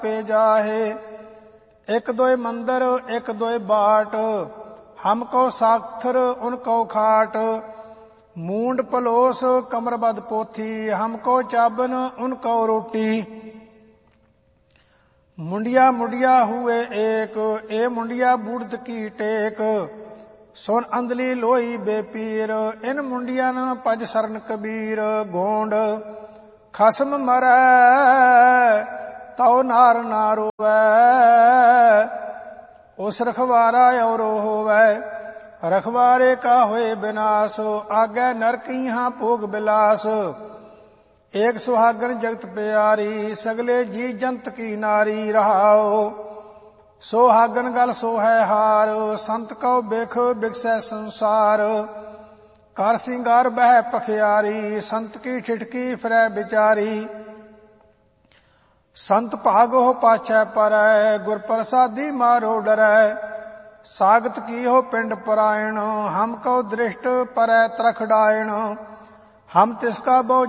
पे जाहे। एक दोय मंदिर एक दोय बाट, हमको साखर उनको खाट। मूंड पलोस कमरबद पोथी, हमको चाबन उनको रोटी। मुंडिया मुंडिया हुए एक, ए मुंडिया बूढ़ की टेक। सुन अंधली लोई बेपीर, इन मुंडिया न पज सरन कबीर। गोंड खसम मरै तौ नार ना रोवै, उस रखवारा और होवै। रखवारे का होए विनाश, आगे नरक यहाँ भोग बिलास। एक सुहागन जगत प्यारी, सगले जी जंत की नारी। रहाओ सोहागन गल सो है हार, संत को बेख बिकसै संसार। कर सिंगार बह पखियारी, संत की ठिठकी फिरै बिचारी। संत भागो पाछै परै, गुर प्रसादी मारो डरै। सागत की हो पिंड परायण, हमको दृष्ट परै तरख डायण। हम तिसका बहु